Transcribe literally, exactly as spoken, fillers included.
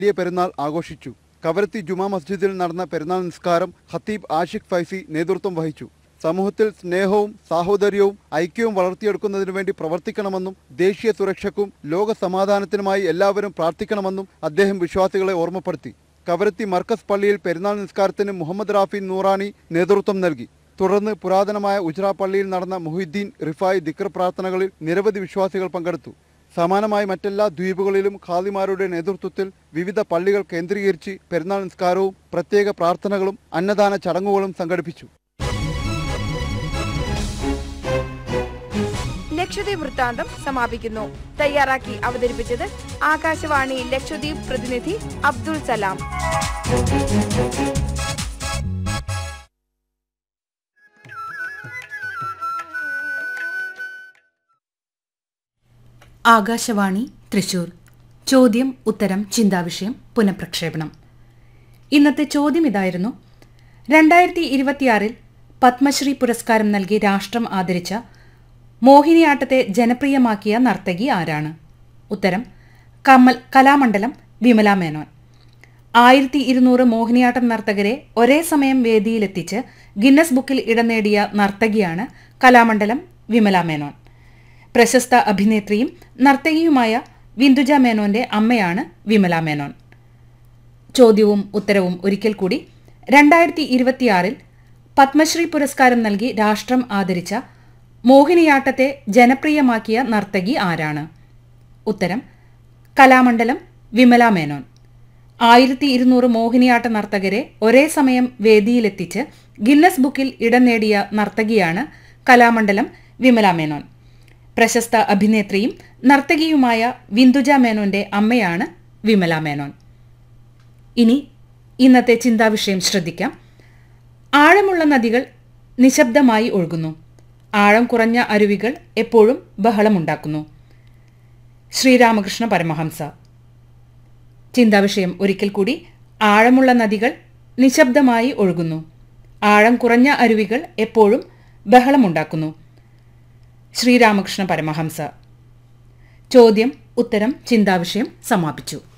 വലിയ പെരുന്നാൾ ആഘോഷിച്ചു. കവരത്തി ജുമാ മസ്ജിദിൽ നടന്ന പെരുന്നാൾ നിസ്കാരം ഖത്തീബ് ആഷിഖ് ഫൈസി നേതൃത്വം വഹിച്ചു. സമൂഹത്തിൽ സ്നേഹവും സാഹോദര്യവും ഐക്യവും വളർത്തിയെടുക്കുന്നതിനു വേണ്ടി പ്രവർത്തിക്കണമെന്നും ദേശീയ സുരക്ഷയ്ക്കും ലോക സമാധാനത്തിനുമായി എല്ലാവരും പ്രാർത്ഥിക്കണമെന്നും അദ്ദേഹം വിശ്വാസികളെ ഓർമ്മപ്പെടുത്തി. കവരത്തി മർക്കസ് പള്ളിയിൽ പെരുന്നാൾ നിസ്കാരത്തിന് മുഹമ്മദ് റാഫി നൂറാനി നേതൃത്വം നൽകി. തുടർന്ന് പുരാതനമായ ഉജ്ര പള്ളിയിൽ നടന്ന മുഹിദ്ദീൻ റിഫായി ദിക്ർ പ്രാർത്ഥനകളിൽ നിരവധി വിശ്വാസികൾ പങ്കെടുത്തു. സമാനമായി മറ്റെല്ലാ ദ്വീപുകളിലും ഖാദിമാരുടെ നേതൃത്വത്തിൽ വിവിധ പള്ളികൾ കേന്ദ്രീകരിച്ച് പെരുന്നാൾ നിസ്കാരവും പ്രത്യേക പ്രാർത്ഥനകളും അന്നദാന ചടങ്ങുകളും സംഘടിപ്പിച്ചു. ലക്ഷദ്വീപ് വൃത്താന്തം സമാപിക്കുന്നു. തയ്യാറാക്കി അവതരിപ്പിച്ചത് ആകാശവാണി ലക്ഷദ്വീപ് പ്രതിനിധി അബ്ദുൾ സലാം. ആകാശവാണി തൃശൂർ. ചോദ്യം ഉത്തരം ചിന്താവിഷയം പുനഃപ്രക്ഷേപണം. ഇന്നത്തെ ചോദ്യം ഇതായിരുന്നു: രണ്ടായിരത്തി ഇരുപത്തിയാറിൽ പത്മശ്രീ പുരസ്കാരം നൽകി രാഷ്ട്രം ആദരിച്ച മോഹിനിയാട്ടത്തെ ജനപ്രിയമാക്കിയ നർത്തകി ആരാണ്? ഉത്തരം കമൽ കലാമണ്ഡലം വിമല മേനോൻ. ആയിരത്തി ഇരുന്നൂറ് മോഹിനിയാട്ടം നർത്തകരെ ഒരേ സമയം വേദിയിലെത്തിച്ച് ഗിന്നസ് ബുക്കിൽ ഇടം നേടിയ നർത്തകിയാണ് കലാമണ്ഡലം വിമല മേനോൻ. പ്രശസ്ത അഭിനേത്രിയും നർത്തകിയുമായ വിന്ദുജ മേനോന്റെ അമ്മയാണ് വിമല മേനോൻ. ചോദ്യവും ഉത്തരവും ഒരിക്കൽ കൂടി: രണ്ടായിരത്തി ഇരുപത്തിയാറിൽ പത്മശ്രീ പുരസ്കാരം നൽകി രാഷ്ട്രം ആദരിച്ച മോഹിനിയാട്ടത്തെ ജനപ്രിയമാക്കിയ നർത്തകി ആരാണ്? ഉത്തരം കലാമണ്ഡലം വിമല മേനോൻ. ആയിരത്തി ഇരുന്നൂറ് മോഹിനിയാട്ട നർത്തകരെ ഒരേ സമയം വേദിയിലെത്തിച്ച് ഗിന്നസ് ബുക്കിൽ ഇടം നേടിയ നർത്തകിയാണ് കലാമണ്ഡലം വിമല മേനോൻ. പ്രശസ്ത അഭിനേത്രിയും നർത്തകിയുമായ വിന്ദുജ മേനോന്റെ അമ്മയാണ് വിമല മേനോൻ. ഇനി ഇന്നത്തെ ചിന്താവിഷയം ശ്രദ്ധിക്കാം. ആഴമുള്ള നദികൾ നിശബ്ദമായി ഒഴുകുന്നു. ആഴം കുറഞ്ഞ അരുവികൾ എപ്പോഴും ബഹളമുണ്ടാക്കുന്നു. ശ്രീരാമകൃഷ്ണ പരമഹംസ. ചിന്താവിഷയം ഒരിക്കൽ കൂടി: ആഴമുള്ള നദികൾ നിശബ്ദമായി ഒഴുകുന്നു. ആഴം കുറഞ്ഞ അരുവികൾ എപ്പോഴും ബഹളമുണ്ടാക്കുന്നു. ശ്രീരാമകൃഷ്ണ പരമഹംസ. ചോദ്യം ഉത്തരം ചിന്താവിഷയം സമാപിച്ചു.